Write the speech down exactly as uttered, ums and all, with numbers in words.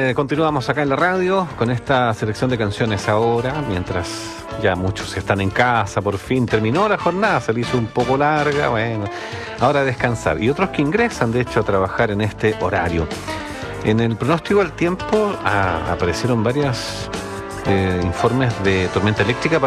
Eh, continuamos acá en la radio con esta selección de canciones ahora, mientras ya muchos están en casa, por fin terminó la jornada, se le hizo un poco larga, bueno, ahora a descansar. Y otros que ingresan, de hecho, a trabajar en este horario. En el pronóstico del tiempo ah, aparecieron varios eh, informes de tormenta eléctrica.